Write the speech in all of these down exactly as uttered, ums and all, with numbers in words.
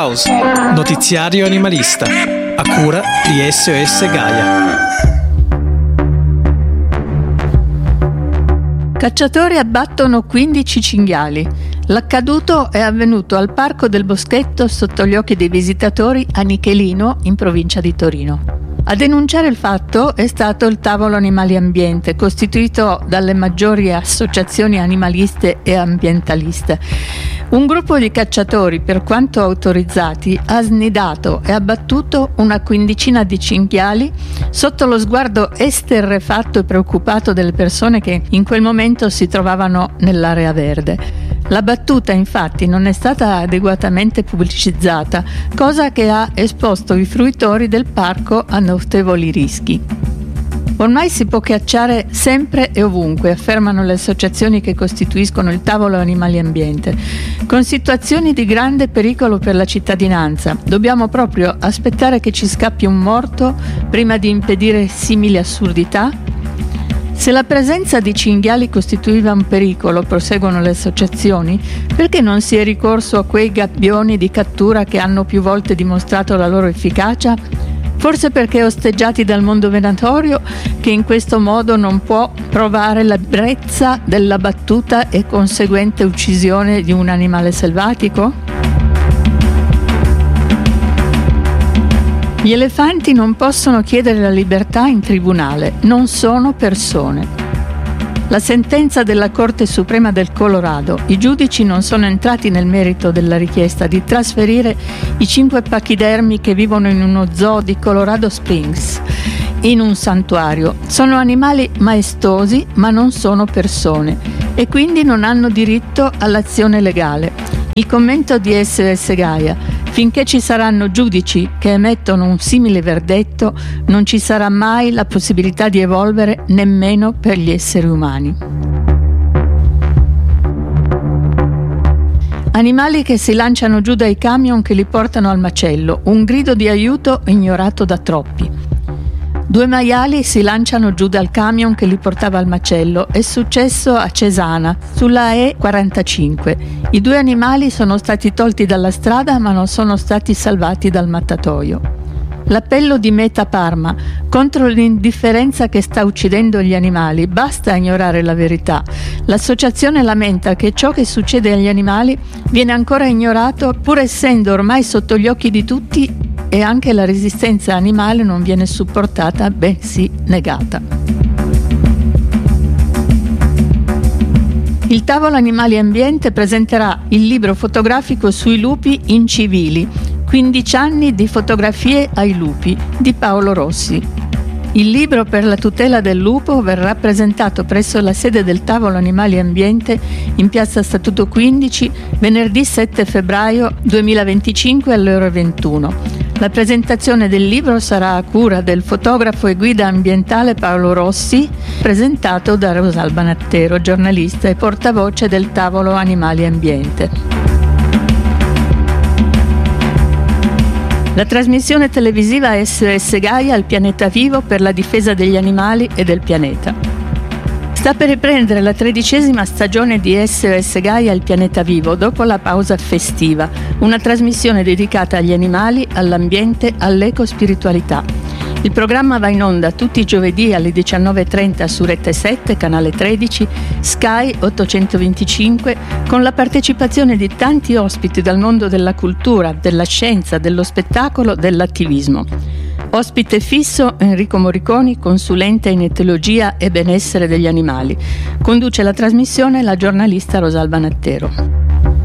House, notiziario animalista, a cura di S O S Gaia. Cacciatori abbattono quindici cinghiali. L'accaduto è avvenuto al Parco del Boschetto sotto gli occhi dei visitatori a Nichelino, in provincia di Torino. A denunciare il fatto è stato il Tavolo Animali Ambiente, costituito dalle maggiori associazioni animaliste e ambientaliste. Un gruppo di cacciatori, per quanto autorizzati, ha snidato e abbattuto una quindicina di cinghiali sotto lo sguardo esterrefatto e preoccupato delle persone che in quel momento si trovavano nell'area verde. La battuta infatti non è stata adeguatamente pubblicizzata, cosa che ha esposto i fruitori del parco a notevoli rischi. Ormai si può cacciare sempre e ovunque, affermano le associazioni che costituiscono il Tavolo Animali Ambiente, con situazioni di grande pericolo per la cittadinanza. Dobbiamo proprio aspettare che ci scappi un morto prima di impedire simili assurdità? Se la presenza di cinghiali costituiva un pericolo, proseguono le associazioni, perché non si è ricorso a quei gabbioni di cattura che hanno più volte dimostrato la loro efficacia? Forse perché osteggiati dal mondo venatorio, che in questo modo non può provare l'ebbrezza della battuta e conseguente uccisione di un animale selvatico? Gli elefanti non possono chiedere la libertà in tribunale, non sono persone. La sentenza della Corte Suprema del Colorado. I giudici non sono entrati nel merito della richiesta di trasferire i cinque pachidermi che vivono in uno zoo di Colorado Springs in un santuario. Sono animali maestosi, ma non sono persone e quindi non hanno diritto all'azione legale. Il commento di S O S Gaia: finché ci saranno giudici che emettono un simile verdetto, non ci sarà mai la possibilità di evolvere nemmeno per gli esseri umani. Animali che si lanciano giù dai camion che li portano al macello, un grido di aiuto ignorato da troppi. Due maiali si lanciano giù dal camion che li portava al macello. È successo a Cesana, sulla E quarantacinque. I due animali sono stati tolti dalla strada ma non sono stati salvati dal mattatoio. L'appello di Meta Parma contro l'indifferenza che sta uccidendo gli animali. Basta ignorare la verità. L'associazione lamenta che ciò che succede agli animali viene ancora ignorato, pur essendo ormai sotto gli occhi di tutti, e anche la resistenza animale non viene supportata, bensì negata. Il Tavolo Animali Ambiente presenterà il libro fotografico sui lupi incivili, quindici anni di fotografie ai lupi, di Paolo Rossi. Il libro per la tutela del lupo verrà presentato presso la sede del Tavolo Animali Ambiente in piazza Statuto quindici venerdì sette febbraio duemilaventicinque alle ore ventuno. La presentazione del libro sarà a cura del fotografo e guida ambientale Paolo Rossi, presentato da Rosalba Nattero, giornalista e portavoce del Tavolo Animali Ambiente. La trasmissione televisiva S O S Gaia al pianeta vivo per la difesa degli animali e del pianeta. Sta per riprendere la tredicesima stagione di S O S Gaia al pianeta vivo dopo la pausa festiva, una trasmissione dedicata agli animali, all'ambiente, all'ecospiritualità. Il programma va in onda tutti i giovedì alle diciannove e trenta su Rete sette, canale tredici, Sky ottocentoventicinque, con la partecipazione di tanti ospiti dal mondo della cultura, della scienza, dello spettacolo, dell'attivismo. Ospite fisso Enrico Morriconi, consulente in etologia e benessere degli animali. Conduce la trasmissione la giornalista Rosalba Nattero.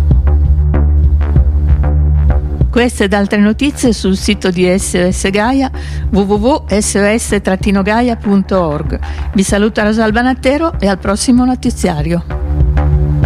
Queste ed altre notizie sul sito di S O S Gaia w w w punto s o s gaia punto org. Vi saluta Rosalba Nattero e al prossimo notiziario.